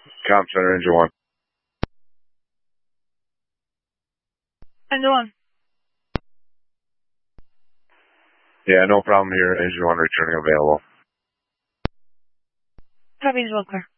Com Center, Engine 1. Engine 1. Yeah, no problem here. Engine 1 returning available. Copy, Engine 1, clear.